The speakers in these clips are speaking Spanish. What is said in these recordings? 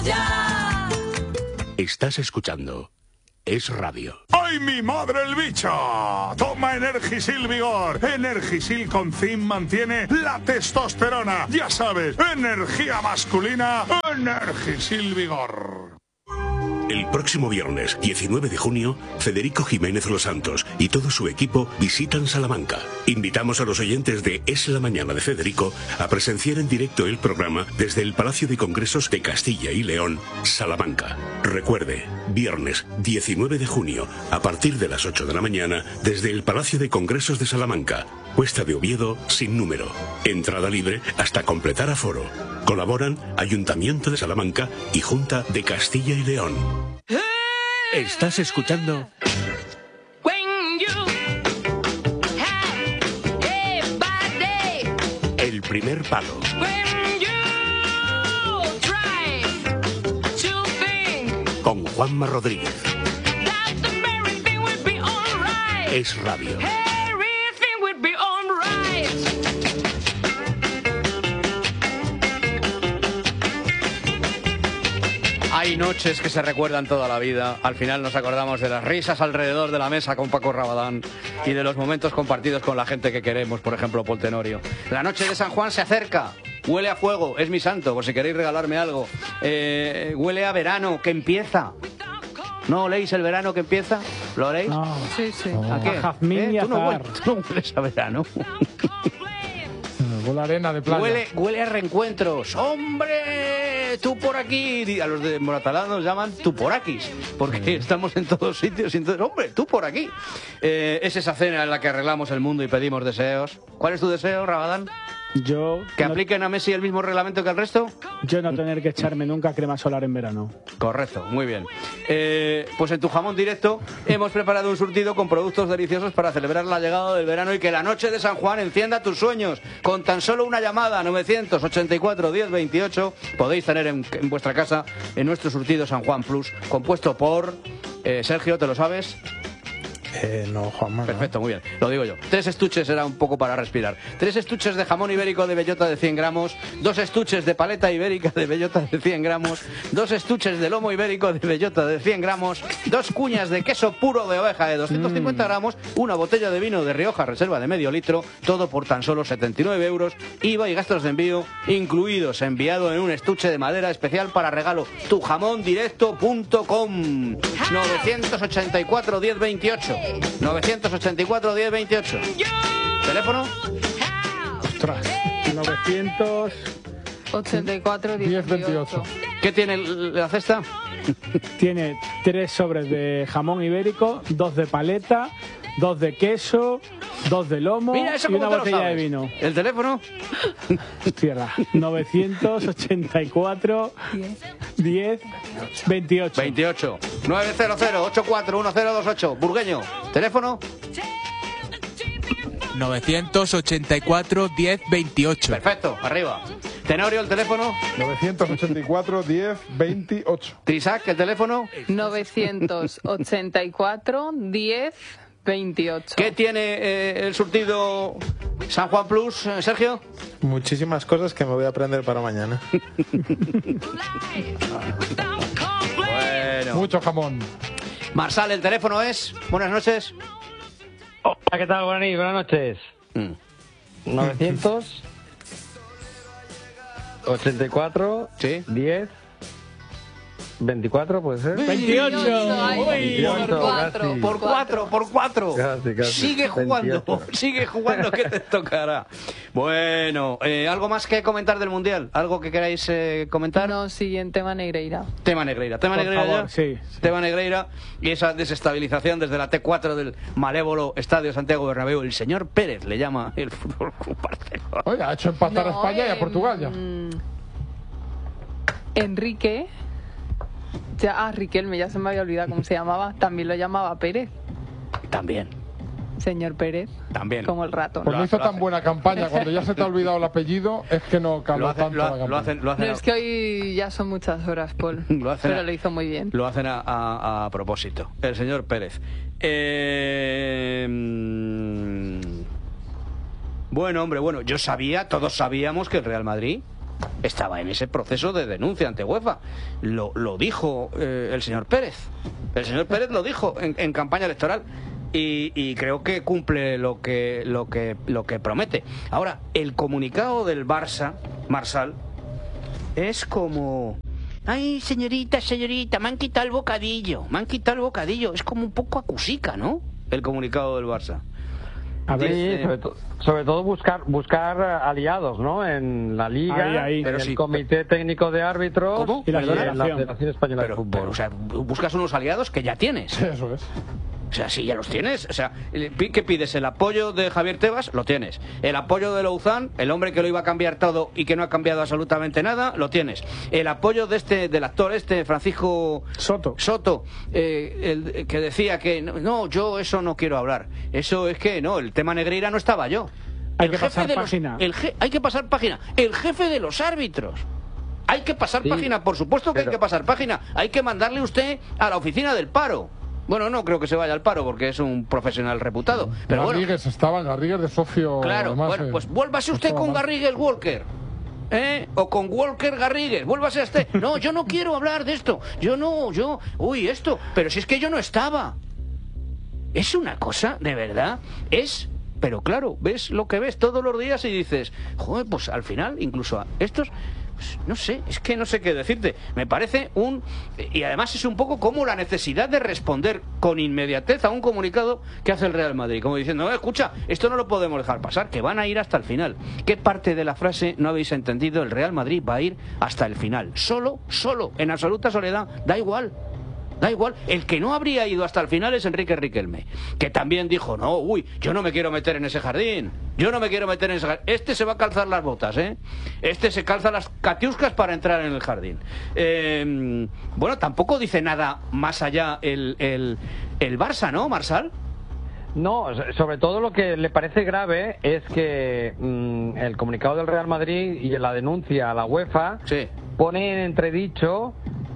Ya. Estás escuchando Es Radio. ¡Ay, mi madre el bicho! Toma Energisil Vigor. Energisil con zinc mantiene la testosterona. Ya sabes, energía masculina, Energisil Vigor. El próximo viernes, 19 de junio, Federico Jiménez Los Santos y todo su equipo visitan Salamanca. Invitamos a los oyentes de Es la Mañana de Federico a presenciar en directo el programa desde el Palacio de Congresos de Castilla y León, Salamanca. Recuerde, viernes 19 de junio, a partir de las 8 de la mañana, desde el Palacio de Congresos de Salamanca. Cuesta de Oviedo sin número. Entrada libre hasta completar aforo. Colaboran Ayuntamiento de Salamanca y Junta de Castilla y León. Estás escuchando El Primer Palo con Juanma Rodríguez. Es Radio. Hay noches que se recuerdan toda la vida. Al final nos acordamos de las risas alrededor de la mesa con Paco Rabadán y de los momentos compartidos con la gente que queremos, por ejemplo, Paul Tenorio. La noche de San Juan se acerca. Huele a fuego, es mi santo, por si queréis regalarme algo. Huele a verano, que empieza. ¿No oléis el verano que empieza? ¿Lo oléis? No. Sí, sí. No. ¿A qué? A jazmín y ¿Tú no azahar. hueles a verano? Huele a arena de playa. Huele a reencuentros. ¡Hombre! Tú por aquí. A los de Moratalá nos llaman tú por aquí, porque estamos en todos sitios. Y entonces, hombre, tú por aquí. Es esa cena en la que arreglamos el mundo y pedimos deseos. ¿Cuál es tu deseo, Rabadán? Yo ¿Que no, apliquen a Messi el mismo reglamento que al resto? yo no tener que echarme nunca crema solar en verano. Correcto, muy bien. Pues en tu jamón directo hemos preparado un surtido con productos deliciosos para celebrar la llegada del verano y que la noche de San Juan encienda tus sueños. Con tan solo una llamada, 984 10 28, podéis tener en vuestra casa en nuestro surtido San Juan Plus, compuesto por... Sergio, ¿te lo sabes? No, Juanma. Perfecto, muy bien, lo digo yo. 3 estuches era un poco para respirar. 3 estuches de jamón ibérico de bellota de 100 gramos, 2 estuches de paleta ibérica de bellota de 100 gramos, 2 estuches de lomo ibérico de bellota de 100 gramos, 2 cuñas de queso puro de oveja de 250 gramos, una botella de vino de Rioja reserva de medio litro, todo por tan solo 79 euros, IVA y gastos de envío incluidos, enviado en un estuche de madera especial para regalo. tujamondirecto.com 984 10 28 984 10 28. ¿Teléfono? Ostras, 84 10 28. ¿Qué tiene la cesta? Tiene 3 sobres de jamón ibérico, 2 de paleta, 2 de queso, 2 de lomo Mira, eso y una cómo te lo botella de sabes. vino. ¿El teléfono? Tierra. 984 10 28. 28 900 84 1028. Burgueño. ¿Teléfono? 984 10 28. Perfecto, arriba. Tenorio, el teléfono. 984 10 28. Trisac, el teléfono. 984 10 28. ¿Qué tiene el surtido San Juan Plus, Sergio? Muchísimas cosas que me voy a aprender para mañana. Bueno. Mucho jamón. Marsal, el teléfono es. Buenas noches. Hola, ¿qué tal? Buenas noches. 984 Sí. 10 24, ¿puede ser? 28. Ay, Uy, por cuatro. Por cuatro. Casi. Sigue jugando, 28. sigue jugando, que te tocará. Bueno, ¿algo más que comentar del Mundial? ¿Algo que queráis comentar? No, siguiente tema Negreira. Tema Negreira. Tema Por Negreira favor, ya. sí. Tema Negreira y esa desestabilización desde la T4 del malévolo Estadio Santiago Bernabéu. El señor Pérez le llama el Fútbol Club Barcelona. Oye, ha hecho empatar a España y a Portugal ya. Enrique. Riquelme, ya se me había olvidado cómo se llamaba. También lo llamaba Pérez. También. Señor Pérez. También. Como el ratón. Pues no hizo lo tan hace. buena campaña. Cuando ya se te ha olvidado el apellido, es que no caló tanto la campaña. Lo hacen Pero es que hoy ya son muchas horas, Paul. Lo hacen Pero lo hizo muy bien. Lo hacen a propósito. El señor Pérez. Bueno, hombre, todos sabíamos que el Real Madrid estaba en ese proceso de denuncia ante UEFA. Lo dijo el señor Pérez. El señor Pérez lo dijo en campaña electoral. Y creo que cumple lo que promete. Ahora, el comunicado del Barça, Marsal, es como... Ay, señorita, me han quitado el bocadillo. Es como un poco acusica, ¿no? El comunicado del Barça. A ver, Sí, sobre todo buscar aliados, ¿no? En la Liga, Ahí. en Pero el sí, Comité Técnico de Árbitros ¿Cómo? Y la en la Federación. Federación Española de Pero, Fútbol. o sea, buscas unos aliados que ya tienes. Eso es. O sea, si ya los tienes, o sea, ¿qué pides? ¿El apoyo de Javier Tebas? Lo tienes. ¿El apoyo de Louzán, el hombre que lo iba a cambiar todo y que no ha cambiado absolutamente nada? Lo tienes. ¿El apoyo del actor Francisco Soto, el que decía que no, yo eso no quiero hablar? Eso es que no, el tema Negreira no estaba yo. Hay que pasar página. Hay que pasar página. El jefe de los árbitros. Hay que pasar página, por supuesto que hay que pasar página. Hay que mandarle usted a la oficina del paro. Bueno, no creo que se vaya al paro porque es un profesional reputado. Pero Garrigues Garrigues de socio. Claro, además, bueno, pues vuélvase usted con Garrigues Walker. O con Walker Garrigues, vuélvase a usted. No, yo no quiero hablar de esto. Esto. Pero si es que yo no estaba. Es una cosa, de verdad, pero claro, ves lo que ves todos los días y dices, joder, pues al final, incluso a estos... No sé, es que no sé qué decirte. Me parece y además es un poco como la necesidad de responder con inmediatez a un comunicado que hace el Real Madrid, como diciendo, escucha, esto no lo podemos dejar pasar, que van a ir hasta el final. ¿Qué parte de la frase no habéis entendido? El Real Madrid va a ir hasta el final, solo, en absoluta soledad, da igual. El que no habría ido hasta el final es Enrique Riquelme, que también dijo, yo no me quiero meter en ese jardín. Este se va a calzar las botas, Este se calza las catiuscas para entrar en el jardín. Bueno, tampoco dice nada más allá el Barça, ¿no, Marsal? No, sobre todo lo que le parece grave es que el comunicado del Real Madrid y la denuncia a la UEFA pone en entredicho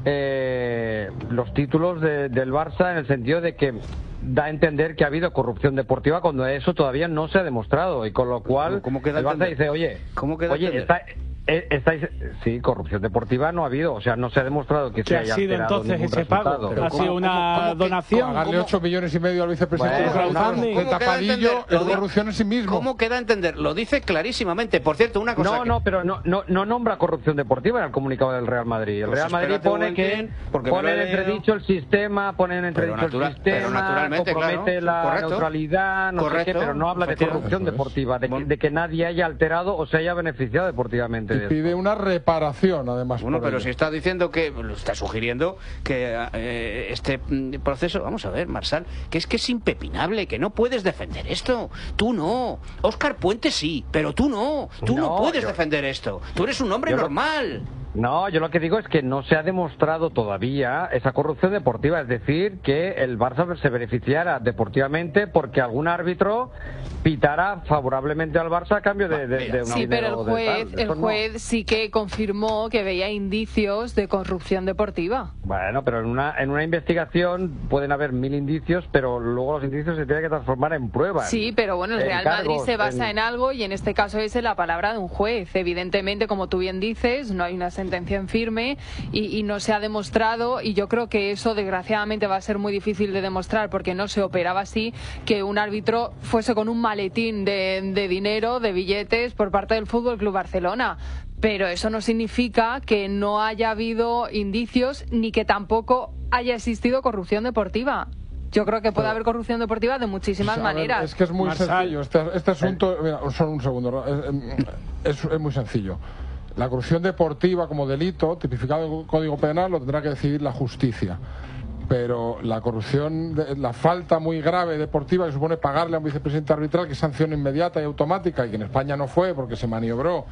los títulos del Barça, en el sentido de que da a entender que ha habido corrupción deportiva cuando eso todavía no se ha demostrado, y con lo cual el Barça dice, sí, corrupción deportiva no ha habido, o sea, no se ha demostrado que se haya ha sido entonces ese pago. ¿Ha sido una donación? Pagarle 8 millones y medio al vicepresidente de tapadillo es corrupción en sí mismo. ¿Cómo queda a entender? Lo dice clarísimamente. Por cierto, una cosa pero no nombra corrupción deportiva en el comunicado del Real Madrid. El Real Madrid pone en entredicho el sistema, compromete la neutralidad, pero no habla de corrupción deportiva, de que nadie haya alterado o se haya beneficiado deportivamente. Y pide una reparación, además. Bueno, pero si está diciendo lo está sugiriendo que este proceso, vamos a ver, Marsal, que es impepinable, que no puedes defender esto. Tú no. Óscar Puente sí, pero tú no. Tú no puedes defender esto. Tú eres un hombre normal. No, yo lo que digo es que no se ha demostrado todavía esa corrupción deportiva, es decir, que el Barça se beneficiara deportivamente porque algún árbitro pitara favorablemente al Barça a cambio de un sí, dinero. pero el juez sí que confirmó que veía indicios de corrupción deportiva. Bueno, pero en una investigación pueden haber 1000 indicios, pero luego los indicios se tienen que transformar en pruebas. Sí, pero bueno, el Real Madrid se basa en algo, y en este caso es en la palabra de un juez. Evidentemente, como tú bien dices, no hay una sentencia en firme y no se ha demostrado, y yo creo que eso desgraciadamente va a ser muy difícil de demostrar, porque no se operaba así, que un árbitro fuese con un maletín de dinero, de billetes por parte del Fútbol Club Barcelona. Pero eso no significa que no haya habido indicios ni que tampoco haya existido corrupción deportiva. Yo creo que puede haber corrupción deportiva de muchísimas maneras. Es que es muy sencillo. Este asunto, mira, solo un segundo, es muy sencillo. La corrupción deportiva como delito tipificado en el Código Penal lo tendrá que decidir la justicia. Pero la corrupción, la falta muy grave deportiva, que supone pagarle a un vicepresidente arbitral, que es sanción inmediata y automática, y que en España no fue porque se maniobró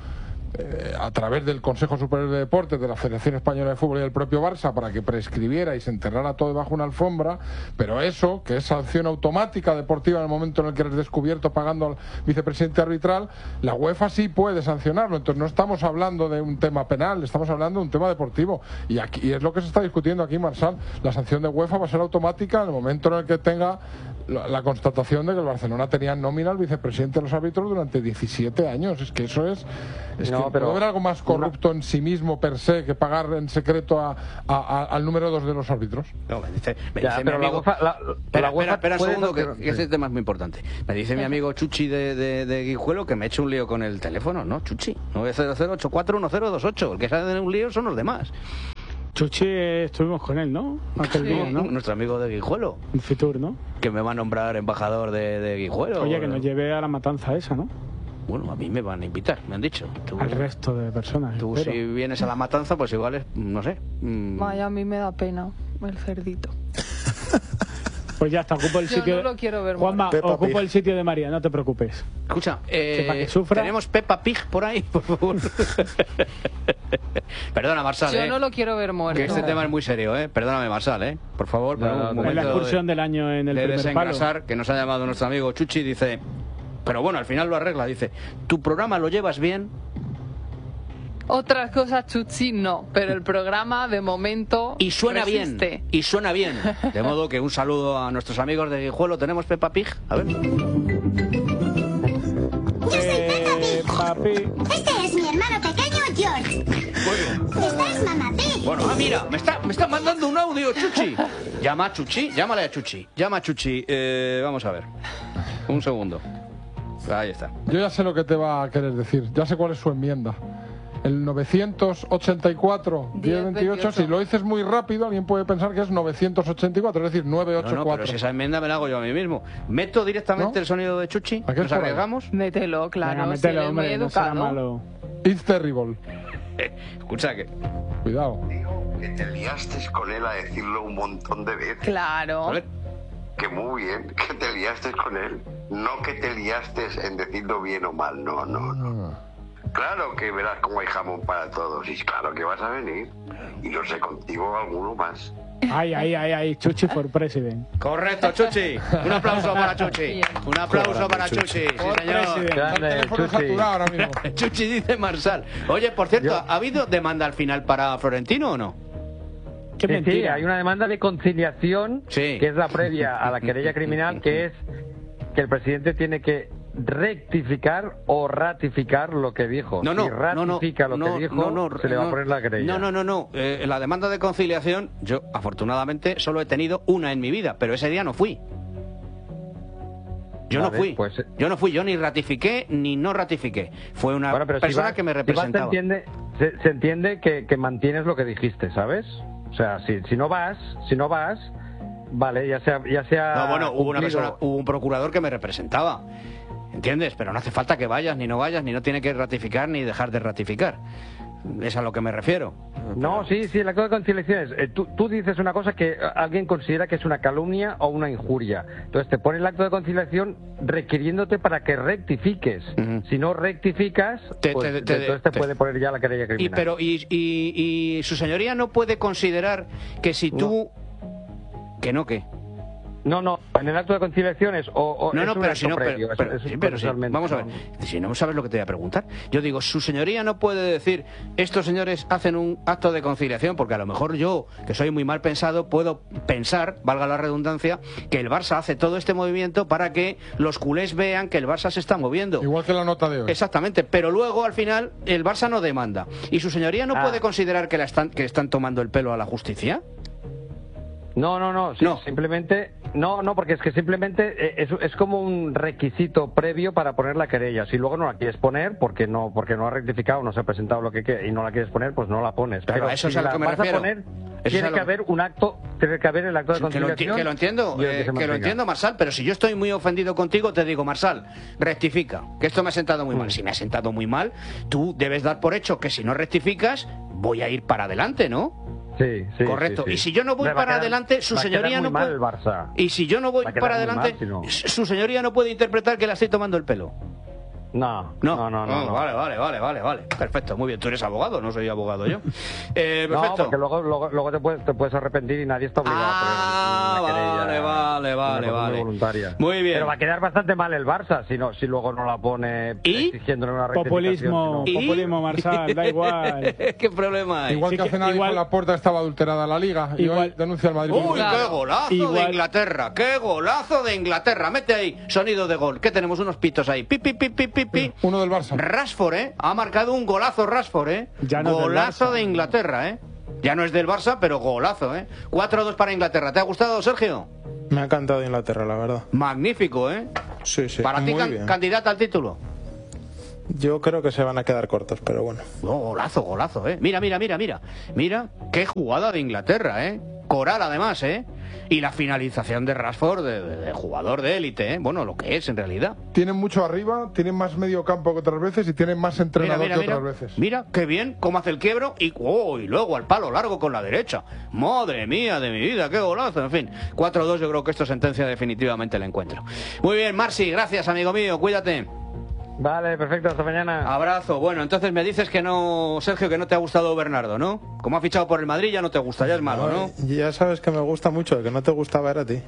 a través del Consejo Superior de Deportes, de la Federación Española de Fútbol y del propio Barça, para que prescribiera y se enterrara todo debajo de una alfombra. Pero eso, que es sanción automática deportiva en el momento en el que eres descubierto pagando al vicepresidente arbitral, la UEFA sí puede sancionarlo. Entonces no estamos hablando de un tema penal, estamos hablando de un tema deportivo, y es lo que se está discutiendo aquí, Marsal. La sanción de UEFA va a ser automática en el momento en el que tenga la constatación de que el Barcelona tenía en nómina al vicepresidente de los árbitros durante 17 años. Es que eso es... ¿puede haber algo más corrupto en sí mismo per se que pagar en secreto al número 2 de los árbitros? No, me dice mi amigo... Espera un segundo, que este tema es muy importante. Me dice mi amigo Chuchi de Guijuelo que me he hecho un lío con el teléfono, ¿no? Chuchi, 900841028. El que sale de un lío son los demás. Chuchi, estuvimos con él, ¿no? Aquel día, ¿no? Nuestro amigo de Guijuelo. En Fitur, ¿no? Que me va a nombrar embajador de Guijuelo. Oye, que nos lleve a la matanza esa, ¿no? Bueno, a mí me van a invitar, me han dicho. Al resto de personas. Tú, si vienes a la matanza, pues igual es, no sé. Vaya, a mí me da pena el cerdito. Pues ya está, ocupo el sitio. Yo no lo quiero ver. Juanma, ocupo el sitio de María, no te preocupes. Escucha, para que sufra. ¿Tenemos Peppa Pig por ahí, por favor? Perdona, Marsal. Yo no lo quiero ver muerto. Que este tema es muy serio, ¿eh? Perdóname, Marsal, ¿eh? Por favor, un momento es la excursión del año en el primer desengrasar, palo. Que nos ha llamado nuestro amigo Chuchi, dice... Pero bueno, al final lo arregla, dice... ¿Tu programa lo llevas bien? Otras cosas, Chuchi, no. Pero el programa, de momento, y suena resiste. bien. Y suena bien. De modo que un saludo a nuestros amigos de Guijuelo. ¿Tenemos Peppa Pig? A ver. Papi. Este es mi hermano pequeño, George. Muy bien. Esta es Mamá Pig. Bueno, mira, me está mandando un audio, Chuchi. Llama a Chuchi, llámale a Chuchi. Llama a Chuchi. Vamos a ver. Un segundo. Ahí está. Yo ya sé lo que te va a querer decir. Ya sé cuál es su enmienda. El 984-1028, si lo dices muy rápido, alguien puede pensar que es 984, es decir, 984. No, pero si esa enmienda me la hago yo a mí mismo. ¿Meto directamente el sonido de Chuchi? ¿Nos arriesgamos? Mételo, claro. Venga, mételo, si hombre, muy no será educado. malo. It's terrible. Escucha que... Cuidado. Digo que te liaste con él a decirlo un montón de veces. Claro. A ver. Que muy bien, que te liaste con él. No que te liaste en decirlo bien o mal, no. Claro que verás cómo hay jamón para todos. Y claro que vas a venir. Y no sé, contigo alguno más. Ay, Chuchi for president. Correcto, Chuchi. Un aplauso para Chuchi. Un aplauso para Chuchi. Sí, señor. Chuchi dice Marsal. Oye, por cierto, ¿ha habido demanda al final para Florentino o no? Sí, hay una demanda de conciliación, que es la previa a la querella criminal, que es que el presidente tiene que rectificar o ratificar lo que dijo. Si ratifica lo que dijo, se le va a poner la querella. No. La demanda de conciliación, yo afortunadamente solo he tenido una en mi vida, pero ese día no fui. Yo no fui, yo ni ratifiqué ni no ratifiqué. Fue una persona que me representaba. Se entiende que mantienes lo que dijiste, ¿sabes? O sea, si no vas, vale, ya sea. No, bueno, hubo un procurador que me representaba, ¿entiendes? Pero no hace falta que vayas, ni no tiene que ratificar ni dejar de ratificar. Es a lo que me refiero. No, sí, el acto de conciliación es... Tú dices una cosa que alguien considera que es una calumnia o una injuria. Entonces te pone el acto de conciliación requiriéndote para que rectifiques. Si no rectificas, entonces te puede poner ya la querella criminal. Y su señoría no puede considerar que si tú... ¿Que no qué? No, en el acto de conciliación es vamos a ver, si no sabes lo que te voy a preguntar. Yo digo, su señoría no puede decir, estos señores hacen un acto de conciliación, porque a lo mejor yo, que soy muy mal pensado, puedo pensar, valga la redundancia, que el Barça hace todo este movimiento para que los culés vean que el Barça se está moviendo. Igual que la nota de hoy. Exactamente, pero luego al final el Barça no demanda. ¿Y su señoría no puede considerar que están tomando el pelo a la justicia? No, simplemente porque es que simplemente es como un requisito previo para poner la querella. Si luego no la quieres poner porque no ha rectificado, no se ha presentado lo que quiere y no la quieres poner, pues no la pones. Pero eso es a lo que me refiero. Tiene que haber un acto, tiene que haber el acto de conciliación. Que lo entiendo, Marsal, pero si yo estoy muy ofendido contigo, te digo, Marsal, rectifica, que esto me ha sentado muy mal. Si me ha sentado muy mal, tú debes dar por hecho que si no rectificas, voy a ir para adelante, ¿no? Sí, correcto. Sí. Y si yo no voy para adelante, su señoría no puede. Y si yo no voy para adelante, su señoría no puede interpretar que la estoy tomando el pelo. No. Vale. Perfecto, muy bien. Tú eres abogado, no soy abogado yo. Perfecto. No, porque luego te puedes arrepentir y nadie está obligado a poner una querella. Vale. Voluntaria. Muy bien. Pero va a quedar bastante mal el Barça si luego no la pone exigiéndole una rectificación. Populismo, Marsal, da igual. ¿Qué problema hay? Igual que hace nadie con la puerta estaba adulterada la Liga y hoy denuncia el Madrid. ¡Uy, qué golazo de Inglaterra! ¡Qué golazo de Inglaterra! Mete ahí, sonido de gol. ¿Qué tenemos? Unos pitos ahí. Pi, pi, pi, pi, pi. Uno del Barça. Rashford, ha marcado un golazo Rashford, Ya no golazo del Barça. de Inglaterra, Ya no es del Barça, pero golazo, 4-2 para Inglaterra. ¿Te ha gustado, Sergio? Me ha encantado Inglaterra, la verdad. Magnífico, Sí, sí. Para ti, muy bien. candidata al título. Yo creo que se van a quedar cortos, pero bueno. Golazo, Mira, qué jugada de Inglaterra, Coral, además, Y la finalización de Rashford, de jugador de élite, Bueno, lo que es, en realidad. Tienen mucho arriba, tienen más medio campo que otras veces y tienen más entrenador que otras veces. Mira, qué bien, cómo hace el quiebro y luego al palo largo con la derecha. Madre mía de mi vida, qué golazo. En fin, 4-2, yo creo que esto sentencia definitivamente el encuentro. Muy bien, Marci, gracias, amigo mío, cuídate. Vale, perfecto, hasta mañana. Abrazo. Bueno, entonces me dices que no, Sergio, que no te ha gustado Bernardo, ¿no? Como ha fichado por el Madrid ya no te gusta, ya es malo, ¿no? Ya sabes que me gusta mucho, el que no te gustaba era a ti.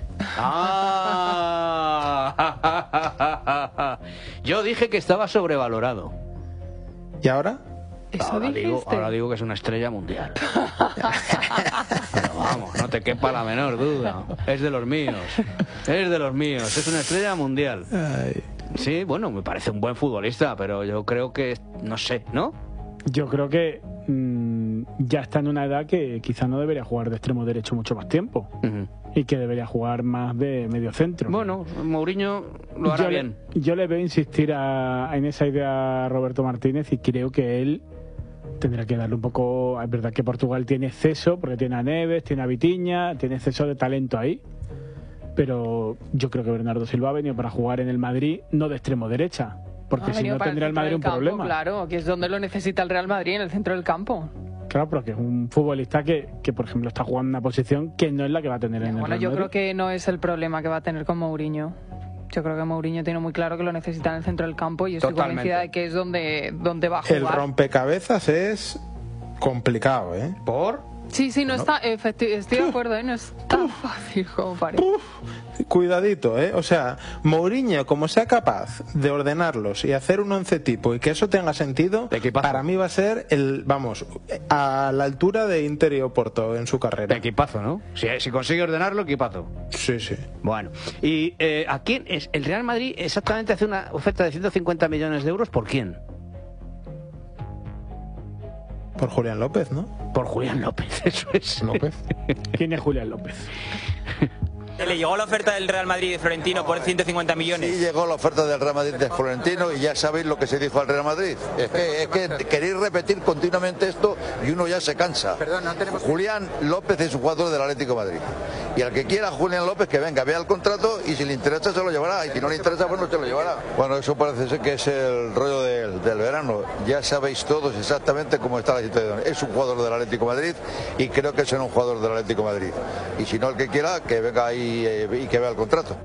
Yo dije que estaba sobrevalorado. ¿Y ahora? Ahora digo que es una estrella mundial. Pero vamos, no te quepa la menor duda. Es de los míos. Es una estrella mundial. Ay. Sí, bueno, me parece un buen futbolista, pero yo creo que, no sé, ¿no? Yo creo que ya está en una edad que quizá no debería jugar de extremo derecho mucho más tiempo. Y que debería jugar más de medio centro. Bueno, Mourinho lo hará bien. Yo le veo insistir en esa idea a Roberto Martínez y creo que él tendrá que darle un poco... Es verdad que Portugal tiene exceso, porque tiene a Neves, tiene a Vitinha, tiene exceso de talento ahí. Pero yo creo que Bernardo Silva ha venido para jugar en el Madrid, no de extremo derecha. Porque si no tendría el Madrid un problema. Claro, que es donde lo necesita el Real Madrid, en el centro del campo. Claro, pero que es un futbolista que, por ejemplo, está jugando en una posición que no es la que va a tener en el Real Madrid. Bueno, yo creo que no es el problema que va a tener con Mourinho. Yo creo que Mourinho tiene muy claro que lo necesita en el centro del campo y estoy convencida de que es donde va a jugar. El rompecabezas es complicado, ¿Por? Sí, no está, estoy de acuerdo, no es tan fácil como parece. Cuidadito, O sea, Mourinho, como sea capaz de ordenarlos y hacer un 11 tipo y que eso tenga sentido, para mí va a ser a la altura de Inter y Oporto en su carrera. Equipazo, ¿no? Si consigue ordenarlo, equipazo. Sí. Bueno, y ¿a quién es? El Real Madrid exactamente hace una oferta de 150 millones de euros, ¿por quién? Por Julián López, ¿no? Por Julián López, eso es. ¿López? ¿Quién es Julián López? Le llegó la oferta del Real Madrid de Florentino por 150 millones. Sí, llegó la oferta del Real Madrid de Florentino y ya sabéis lo que se dijo al Real Madrid. Es que queréis repetir continuamente esto y uno ya se cansa. Julián López es un jugador del Atlético de Madrid. Y al que quiera Julián López que venga, vea el contrato y si le interesa se lo llevará. Y si no le interesa, pues no se lo llevará. Bueno, eso parece ser que es el rollo del verano. Ya sabéis todos exactamente cómo está la situación. Es un jugador del Atlético de Madrid y creo que será un jugador del Atlético de Madrid. Y si no, el que quiera, que venga ahí y que vea el contrato.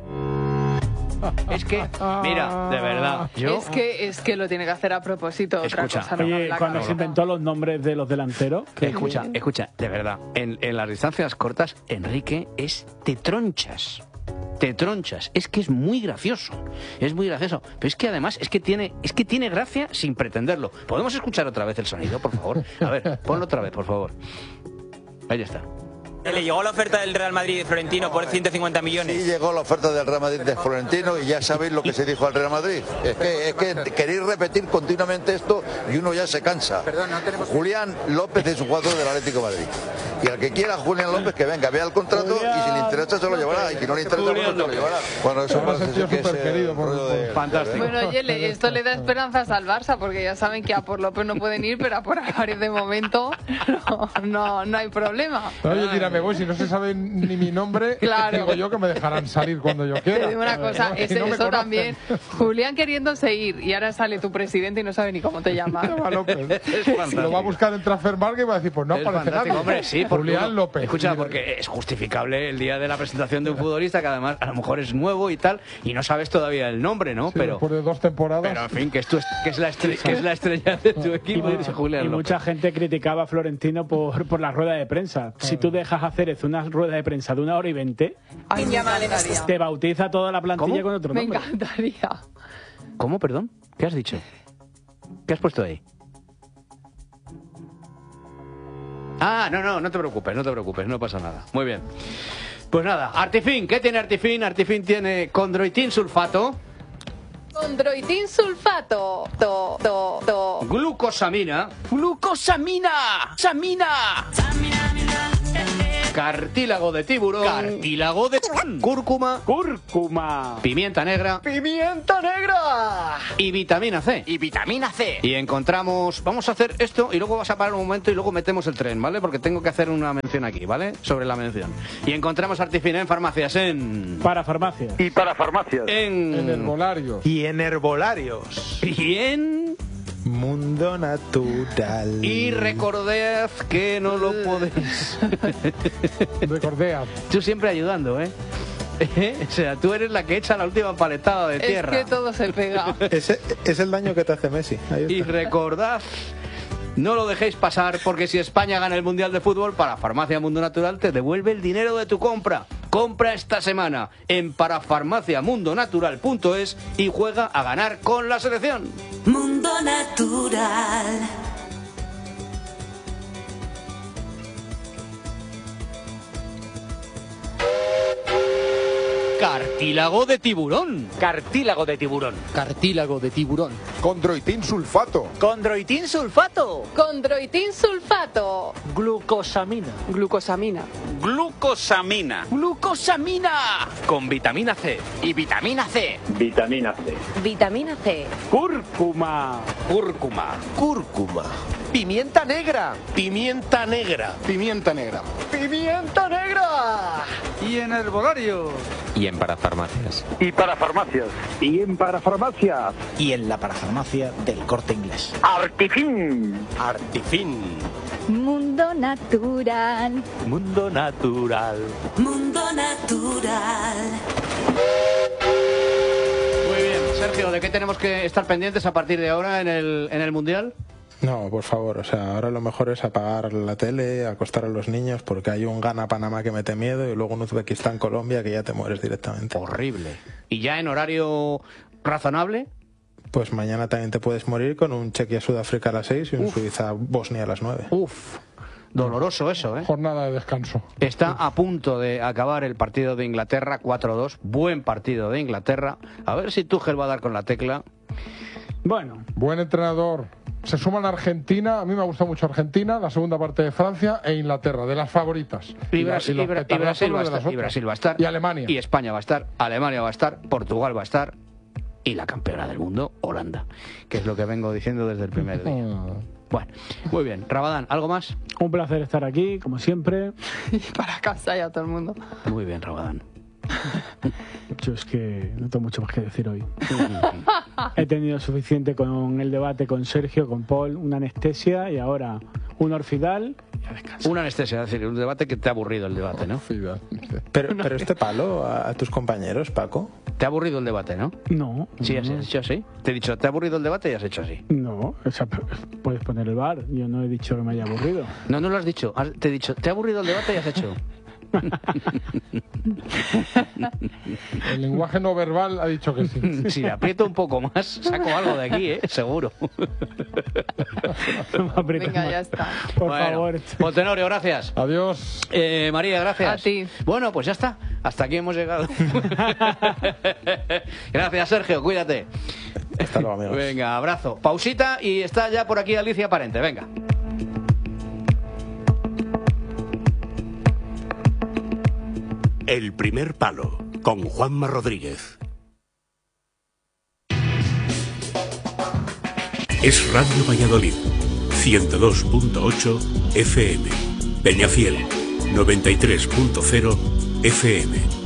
Es que, mira, de verdad, Es que lo tiene que hacer a propósito. Escucha, otra cosa, oye, cuando se inventó los nombres de los delanteros... Escucha, de verdad, en las distancias cortas, Enrique es te tronchas, es que es muy gracioso, pero es que además es que tiene gracia sin pretenderlo. ¿Podemos escuchar otra vez el sonido, por favor? A ver, ponlo otra vez, por favor. Ahí está. Le llegó la oferta del Real Madrid de Florentino por 150 millones. Sí, llegó la oferta del Real Madrid de Florentino y ya sabéis lo que se dijo al Real Madrid. Es que queréis repetir continuamente esto y uno ya se cansa. Julián López es un jugador del Atlético de Madrid. Y al que quiera Julián López que venga, vea el contrato y si le interesa se lo llevará. Y si no le interesa, pues no se lo llevará. Bueno, eso parece ser que es el rollo del... Fantástico. Bueno, oye, esto le da esperanzas al Barça porque ya saben que a por López no pueden ir, pero a por Álvarez de momento no hay problema. Oye, tira, me voy, si no se sabe ni mi nombre, Claro. digo yo que me dejarán salir cuando yo quiera. Te digo una cosa, Si no me eso conocen. también. Julián queriéndose ir y ahora sale tu presidente y no sabe ni cómo te llamas. Llama López. Lo va a buscar en Transfermarkt y va a decir, pues no Es aparece fantástico. nadie. Hombre, sí, porque Julián uno- López. Escucha, porque es justificable el día de la presentación de un futbolista que además a lo mejor es nuevo y tal y no sabes todavía el nombre, ¿no? Sí, pero después de 2 temporadas. Pero en fin, que es la estrella de tu equipo, dice Julián Y López. mucha gente criticaba a Florentino por la rueda de prensa. Si tú dejas hacer una rueda de prensa de 1 hora y 20, Ay, me encantaría. te bautiza toda la plantilla ¿Cómo? con otro Me nombre. encantaría. ¿Cómo, perdón? ¿Qué has dicho? ¿Qué has puesto ahí? Ah, no te preocupes, no pasa nada. Muy bien. Pues nada, Artifin, ¿qué tiene Artifin? Artifin tiene condroitin sulfato. Condroitin sulfato. Glucosamina. Cartílago de tiburón. Cúrcuma. Pimienta negra. Y vitamina C. Y encontramos... Vamos a hacer esto y luego vas a parar un momento y luego metemos el tren, ¿vale? Porque tengo que hacer una mención aquí, ¿vale? Sobre la mención. Y encontramos Artifina en farmacias, Para farmacias. Y para farmacias. En herbolarios. Y en herbolarios. Y en... Mundo Natural. Y recordad que no lo podéis. Recordad. Tú siempre ayudando, ¿eh? O sea, tú eres la que echa la última paletada de tierra. Es que todo se pega. Ese es el daño que te hace Messi. Ahí está. Y recordad, no lo dejéis pasar, porque si España gana el Mundial de Fútbol, para Farmacia Mundo Natural te devuelve el dinero de tu compra. Compra esta semana en parafarmaciamundonatural.es y juega a ganar con la selección. Mundo Natural. Cartílago de tiburón. Condroitin sulfato. Glucosamina. Con vitamina C. Y vitamina C. Vitamina C. Cúrcuma. Pimienta negra. Y en herbolario. Y en parafarmacias. Y para farmacias. Y en la parafarmacia del Corte Inglés. Artifin. Mundo Natural. Mundo Natural. Muy bien, Sergio, ¿de qué tenemos que estar pendientes a partir de ahora en el Mundial? No, por favor, o sea, ahora lo mejor es apagar la tele, acostar a los niños, porque hay un Ghana-Panamá que mete miedo y luego un Uzbekistán-Colombia que ya te mueres directamente. Horrible. ¿Y ya en horario razonable? Pues mañana también te puedes morir con un Chequia-Sudáfrica a las 6 y un Suiza-Bosnia a las 9. Uf, doloroso eso, ¿eh? Jornada de descanso. Está a punto de acabar el partido de Inglaterra 4-2. Buen partido de Inglaterra. A ver si Tuchel va a dar con la tecla. Bueno. Buen entrenador. Se suman Argentina, a mí me gusta mucho Argentina, la segunda parte de Francia e Inglaterra, de las favoritas. Y Brasil va a estar. Y Alemania. Y España va a estar. Alemania va a estar. Portugal va a estar. Y la campeona del mundo, Holanda. Que es lo que vengo diciendo desde el primer día. Bueno, muy bien. Rabadán, ¿algo más? Un placer estar aquí, como siempre. Y para casa ya todo el mundo. Muy bien, Rabadán. Yo es que no tengo mucho más que decir hoy. He tenido suficiente con el debate con Sergio, con Paul, una anestesia y ahora un Orfidal y a descansar. Una anestesia, es decir, un debate que te ha aburrido el debate, ¿no? Pero este palo a tus compañeros, Paco. ¿Te ha aburrido el debate, no? No. Sí, has hecho así. Te he dicho, ¿te ha aburrido el debate? Y has hecho así. No, o sea, puedes poner el bar. Yo no he dicho que me haya aburrido. No lo has dicho. Te he dicho, ¿te ha aburrido el debate? Y has hecho. El lenguaje no verbal ha dicho que sí. Si le aprieto un poco más, saco algo de aquí, seguro. Venga, ya está. Por favor. Tenorio, gracias. Adiós. María, gracias. A ti. Bueno, pues ya está. Hasta aquí hemos llegado. Gracias, Sergio. Cuídate. Hasta luego, amigos. Venga, abrazo. Pausita y está ya por aquí Alicia Parente. Venga. El primer palo, con Juanma Rodríguez. Es Radio Valladolid, 102.8 FM. Peñafiel, 93.0 FM.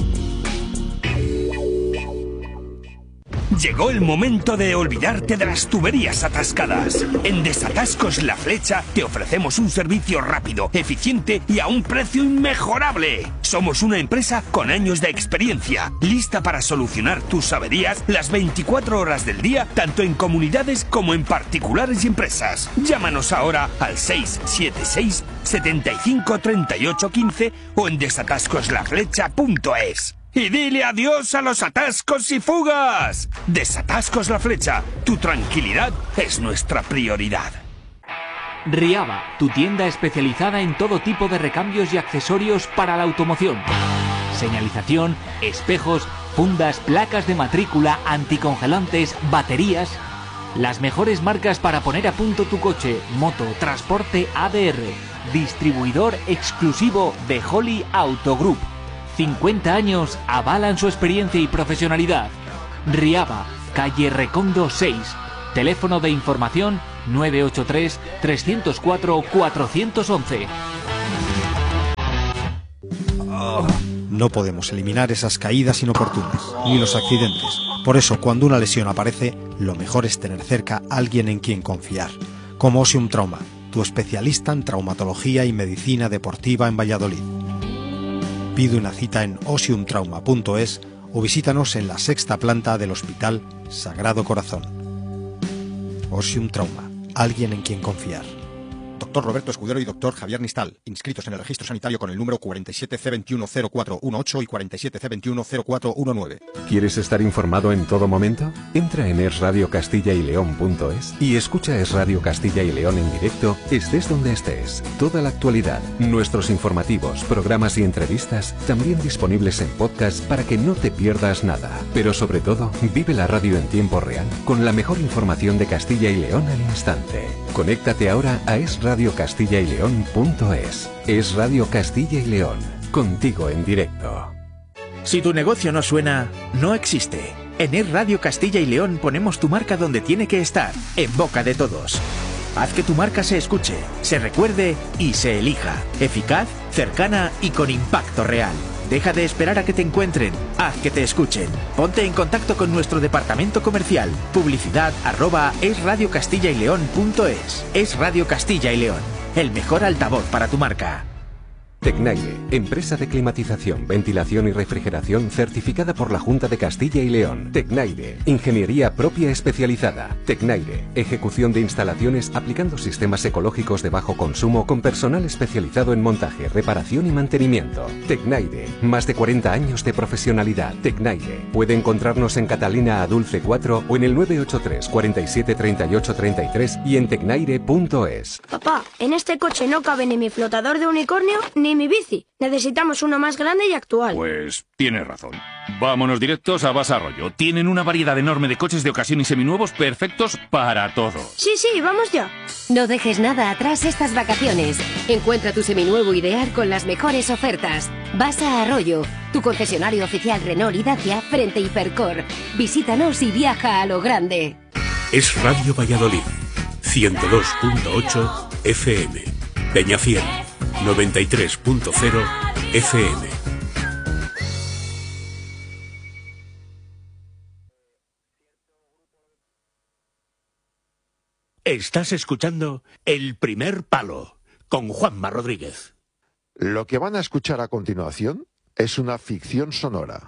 Llegó el momento de olvidarte de las tuberías atascadas. En Desatascos La Flecha te ofrecemos un servicio rápido, eficiente y a un precio inmejorable. Somos una empresa con años de experiencia, lista para solucionar tus averías las 24 horas del día, tanto en comunidades como en particulares y empresas. Llámanos ahora al 676 75 38 15 o en desatascoslaflecha.es. Y dile adiós a los atascos y fugas. Desatascos La Flecha. Tu tranquilidad es nuestra prioridad. Riaba, tu tienda especializada en todo tipo de recambios y accesorios para la automoción. Señalización, espejos, fundas, placas de matrícula, anticongelantes, baterías. Las mejores marcas para poner a punto tu coche, moto, transporte ADR. Distribuidor exclusivo de Holly Auto Group. 50 años avalan su experiencia y profesionalidad. Riaba, calle Recondo 6. Teléfono de información 983 304 411. No podemos eliminar esas caídas inoportunas, ni los accidentes. Por eso, cuando una lesión aparece, lo mejor es tener cerca a alguien en quien confiar. Como Osium Trauma, tu especialista en traumatología y medicina deportiva en Valladolid. Pide una cita en osiumtrauma.es o visítanos en la 6ª planta del Hospital Sagrado Corazón. Osium Trauma, alguien en quien confiar. Doctor Roberto Escudero y Doctor Javier Nistal, inscritos en el registro sanitario con el número 47C210418 y 47C210419. ¿Quieres estar informado en todo momento? Entra en esradiocastilla-y-león.es y escucha Es Radio Castilla y León en directo, estés donde estés. Toda la actualidad, nuestros informativos, programas y entrevistas, también disponibles en podcast para que no te pierdas nada. Pero sobre todo, vive la radio en tiempo real, con la mejor información de Castilla y León al instante. Conéctate ahora a esradiocastilla-y-león.es. Es Radio Castilla y León, contigo en directo. Si tu negocio no suena, no existe. En Es Radio Castilla y León ponemos tu marca donde tiene que estar, en boca de todos. Haz que tu marca se escuche, se recuerde y se elija. Eficaz, cercana y con impacto real. Deja de esperar a que te encuentren, haz que te escuchen. Ponte en contacto con nuestro departamento comercial. Publicidad@esradiocastilla-y-león.es. Es Radio Castilla y León, el mejor altavoz para tu marca. Tecnaire, empresa de climatización, ventilación y refrigeración certificada por la Junta de Castilla y León. Tecnaire, ingeniería propia especializada. Tecnaire, ejecución de instalaciones aplicando sistemas ecológicos de bajo consumo con personal especializado en montaje, reparación y mantenimiento. Tecnaire, más de 40 años de profesionalidad. Tecnaire, puede encontrarnos en Catalina Adulce 4 o en el 983 47 38 33 y en tecnaire.es. Papá, en este coche no cabe ni mi flotador de unicornio ni mi bici. Necesitamos uno más grande y actual. Pues tienes razón. Vámonos directos a Basa Arroyo. Tienen una variedad enorme de coches de ocasión y seminuevos perfectos para todo. Sí, vamos ya. No dejes nada atrás estas vacaciones. Encuentra tu seminuevo ideal con las mejores ofertas. Basa Arroyo, tu concesionario oficial Renault y Dacia frente a Hipercor. Visítanos y viaja a lo grande. Es Radio Valladolid, 102.8 FM. Peñafiel, 93.0 FM. Estás escuchando El Primer Palo con Juanma Rodríguez. Lo que van a escuchar a continuación es una ficción sonora.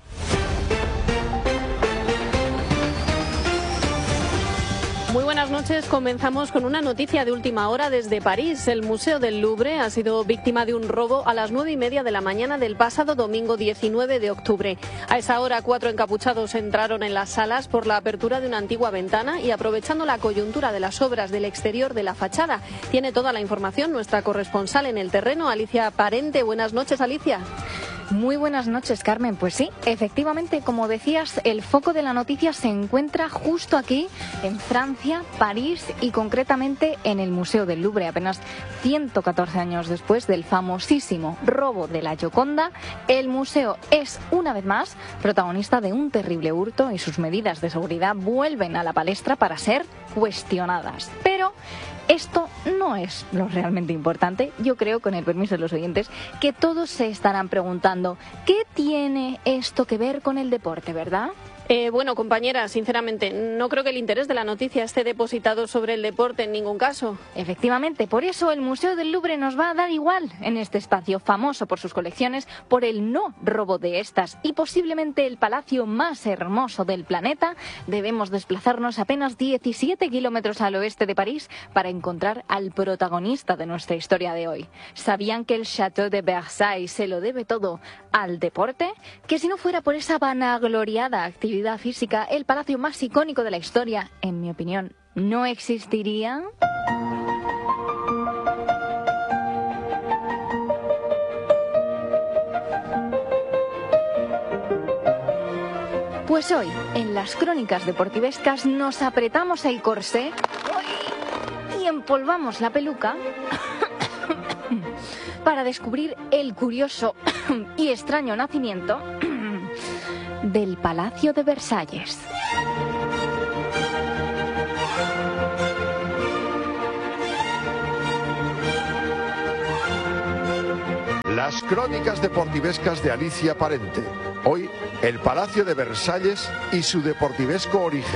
Muy buenas noches. Comenzamos con una noticia de última hora desde París. El Museo del Louvre ha sido víctima de un robo a las 9:30 de la mañana del pasado domingo 19 de octubre. A esa hora, 4 encapuchados entraron en las salas por la apertura de una antigua ventana y aprovechando la coyuntura de las obras del exterior de la fachada. Tiene toda la información nuestra corresponsal en el terreno, Alicia Parente. Buenas noches, Alicia. Muy buenas noches, Carmen. Pues sí, efectivamente, como decías, el foco de la noticia se encuentra justo aquí, en Francia, París y concretamente en el Museo del Louvre. Apenas 114 años después del famosísimo robo de la Gioconda, el museo es, una vez más, protagonista de un terrible hurto y sus medidas de seguridad vuelven a la palestra para ser cuestionadas. Pero esto no es lo realmente importante. Yo creo, con el permiso de los oyentes, que todos se estarán preguntando ¿qué tiene esto que ver con el deporte, verdad? Bueno, compañera, sinceramente, no creo que el interés de la noticia esté depositado sobre el deporte en ningún caso. Efectivamente, por eso el Museo del Louvre nos va a dar igual en este espacio, famoso por sus colecciones, por el no robo de estas y posiblemente el palacio más hermoso del planeta. Debemos desplazarnos apenas 17 kilómetros al oeste de París para encontrar al protagonista de nuestra historia de hoy. ¿Sabían que el Château de Versailles se lo debe todo al deporte? Que si no fuera por esa vanagloriada actividad física, el palacio más icónico de la historia, en mi opinión, no existiría. Pues hoy, en las crónicas deportivescas, nos apretamos el corsé y empolvamos la peluca para descubrir el curioso y extraño nacimiento del Palacio de Versalles. Las crónicas deportivescas de Alicia Parente. Hoy, el Palacio de Versalles y su deportivesco origen.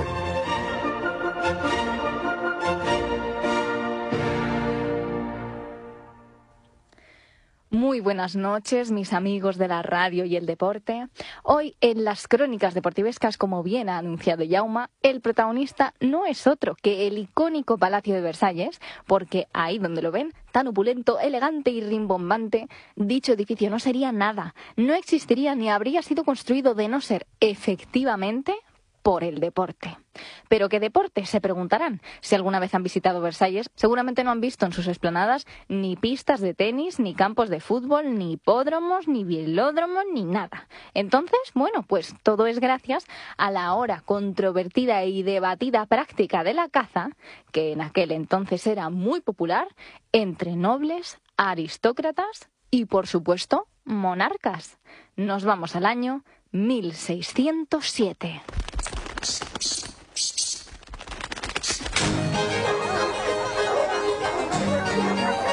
Muy buenas noches, mis amigos de la radio y el deporte. Hoy, en las crónicas deportivescas, como bien ha anunciado Jaume, el protagonista no es otro que el icónico Palacio de Versalles, porque ahí donde lo ven, tan opulento, elegante y rimbombante, dicho edificio no sería nada, no existiría ni habría sido construido de no ser efectivamente por el deporte. ¿Pero qué deporte?, se preguntarán. Si alguna vez han visitado Versalles, seguramente no han visto en sus explanadas ni pistas de tenis, ni campos de fútbol, ni hipódromos, ni velódromos, ni nada. Entonces, bueno, pues todo es gracias a la ahora controvertida y debatida práctica de la caza, que en aquel entonces era muy popular, entre nobles, aristócratas y, por supuesto, monarcas. Nos vamos al año 1607.